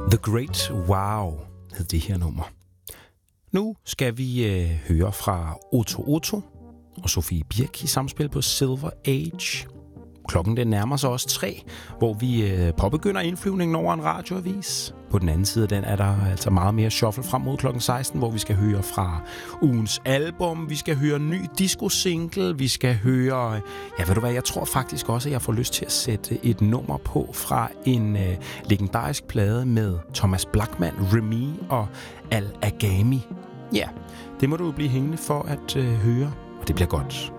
The Great Wow hed det her nummer. Nu skal vi høre fra Otto Otto og Sofie Birk i samspil på Silver Age. Klokken den nærmer sig også 3, hvor vi påbegynder indflyvningen over en radioavis. På den anden side den er der altså meget mere shuffle frem mod klokken 16, hvor vi skal høre fra ugens album, vi skal høre ny disco-single, vi skal høre... Ja, ved du hvad, jeg tror faktisk også, at jeg får lyst til at sætte et nummer på fra en legendarisk plade med Thomas Blachman, Remy og Al Agami. Ja, det må du blive hængende for at høre, og det bliver godt.